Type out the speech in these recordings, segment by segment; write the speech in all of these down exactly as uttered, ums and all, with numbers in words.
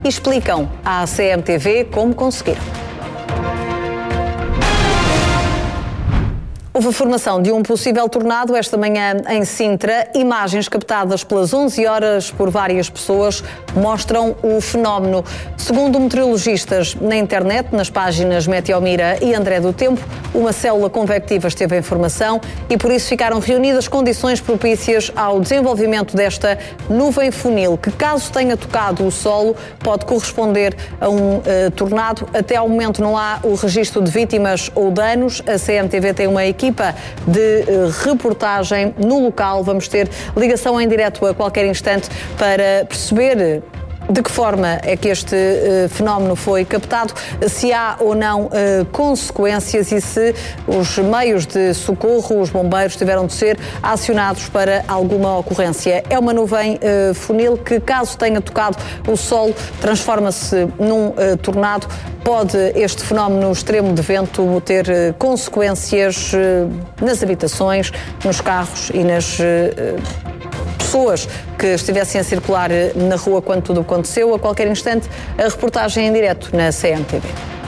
e explicam à C M T V como conseguiram. Houve a formação de um possível tornado esta manhã em Sintra. Imagens captadas pelas onze horas por várias pessoas mostram o fenómeno. Segundo meteorologistas na internet, nas páginas Meteomira e André do Tempo, uma célula convectiva esteve em formação e por isso ficaram reunidas condições propícias ao desenvolvimento desta nuvem funil, que caso tenha tocado o solo pode corresponder a um uh, tornado. Até ao momento não há o registro de vítimas ou danos. A C M T V tem uma equipe equipa de reportagem no local. Vamos ter ligação em direto a qualquer instante para perceber de que forma é que este uh, fenómeno foi captado, se há ou não uh, consequências e se os meios de socorro, os bombeiros, tiveram de ser acionados para alguma ocorrência. É uma nuvem uh, funil que, caso tenha tocado o solo, transforma-se num uh, tornado. Pode este fenómeno extremo de vento ter uh, consequências uh, nas habitações, nos carros e nas uh, pessoas que estivessem a circular na rua quando tudo aconteceu. A qualquer instante, a reportagem em direto na C M T V.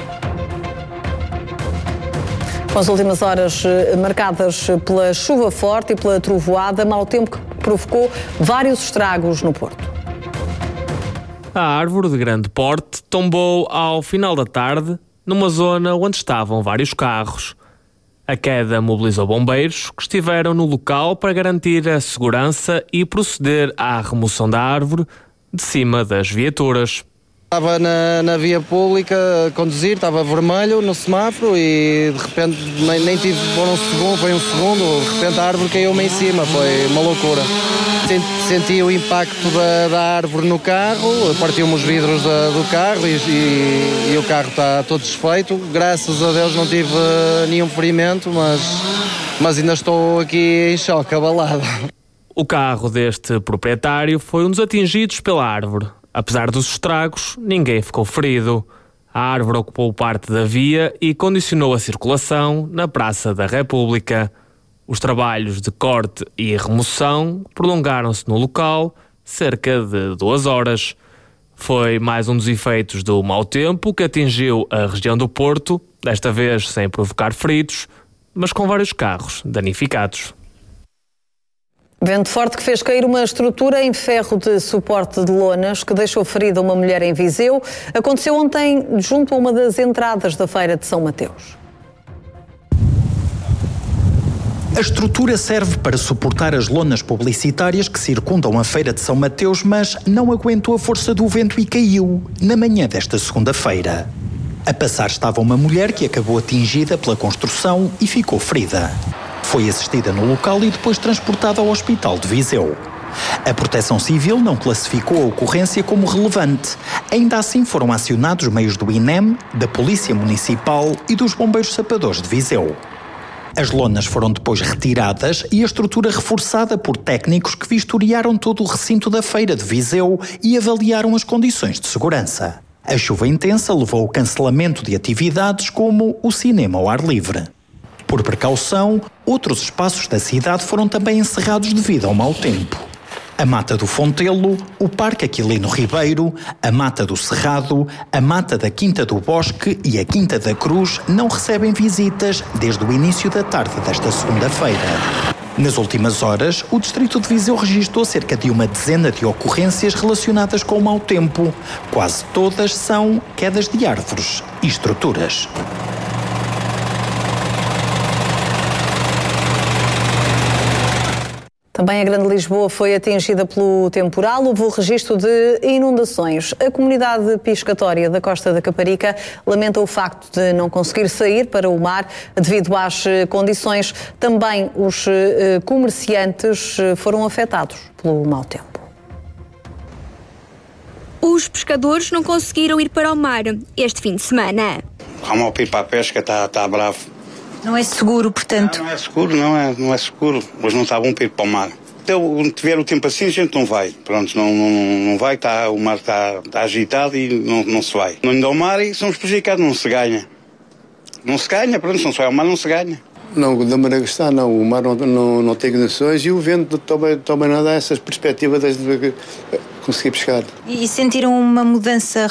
Com as últimas horas marcadas pela chuva forte e pela trovoada, mau tempo que provocou vários estragos no Porto. A árvore de grande porte tombou ao final da tarde numa zona onde estavam vários carros. A queda mobilizou bombeiros que estiveram no local para garantir a segurança e proceder à remoção da árvore de cima das viaturas. Estava na, na via pública a conduzir, estava vermelho no semáforo e de repente nem, nem tive por um segundo, foi um segundo, de repente a árvore caiu-me em cima, foi uma loucura. Senti, senti o impacto da, da árvore no carro, partiu-me os vidros da, do carro e, e, e o carro está todo desfeito. Graças a Deus não tive nenhum ferimento, mas, mas ainda estou aqui em choque, abalado. O carro deste proprietário foi um dos atingidos pela árvore. Apesar dos estragos, ninguém ficou ferido. A árvore ocupou parte da via e condicionou a circulação na Praça da República. Os trabalhos de corte e remoção prolongaram-se no local cerca de duas horas. Foi mais um dos efeitos do mau tempo que atingiu a região do Porto, desta vez sem provocar feridos, mas com vários carros danificados. Vento forte que fez cair uma estrutura em ferro de suporte de lonas que deixou ferida uma mulher em Viseu. Aconteceu ontem junto a uma das entradas da Feira de São Mateus. A estrutura serve para suportar as lonas publicitárias que circundam a Feira de São Mateus, mas não aguentou a força do vento e caiu na manhã desta segunda-feira. A passar estava uma mulher que acabou atingida pela construção e ficou ferida. Foi assistida no local e depois transportada ao Hospital de Viseu. A Proteção Civil não classificou a ocorrência como relevante. Ainda assim foram acionados meios do I N E M, da Polícia Municipal e dos Bombeiros Sapadores de Viseu. As lonas foram depois retiradas e a estrutura reforçada por técnicos que vistoriaram todo o recinto da Feira de Viseu e avaliaram as condições de segurança. A chuva intensa levou ao cancelamento de atividades como o cinema ao ar livre. Por precaução, outros espaços da cidade foram também encerrados devido ao mau tempo. A Mata do Fontelo, o Parque Aquilino Ribeiro, a Mata do Cerrado, a Mata da Quinta do Bosque e a Quinta da Cruz não recebem visitas desde o início da tarde desta segunda-feira. Nas últimas horas, o Distrito de Viseu registrou cerca de uma dezena de ocorrências relacionadas com o mau tempo. Quase todas são quedas de árvores e estruturas. Também a Grande Lisboa foi atingida pelo temporal. Houve o registro de inundações. A comunidade piscatória da Costa da Caparica lamenta o facto de não conseguir sair para o mar devido às condições. Também os comerciantes foram afetados pelo mau tempo. Os pescadores não conseguiram ir para o mar este fim de semana. Há mau para a pesca, está tá bravo. Não é seguro, portanto? Não, não é seguro, não é, não é seguro. Hoje não está bom para ir para o mar. Então, tiver o tempo assim, a gente não vai. Pronto, não, não, não vai, tá, o mar está tá agitado e não, não se vai. Não indo ao mar e somos prejudicados, não se ganha. Não se ganha, pronto, se não se vai ao mar, não se ganha. Não, da maneira que está, não. O mar não, não, não tem condições e o vento também, também não dá essas perspectivas de conseguir pescar. E sentiram uma mudança